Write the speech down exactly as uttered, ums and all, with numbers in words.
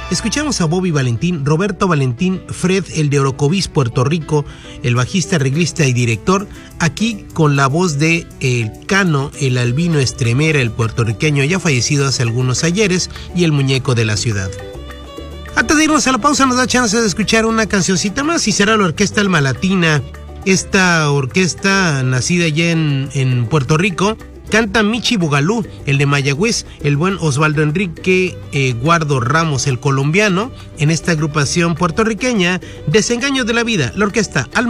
Escuchamos a Bobby Valentín, Roberto Valentín, Fred, el de Orocovis, Puerto Rico, el bajista, arreglista y director, aquí con la voz de el Cano, el albino Estremera, el puertorriqueño ya fallecido hace algunos ayeres, y el muñeco de la ciudad. Antes de irnos a la pausa nos da chance de escuchar una cancioncita más y será la Orquesta Alma Latina. Esta orquesta nacida ya en, en Puerto Rico. Canta Michi Bugalú, el de Mayagüez, el buen Osvaldo Enrique eh, Guardo Ramos, el colombiano, en esta agrupación puertorriqueña, Desengaños de la Vida, la orquesta Alma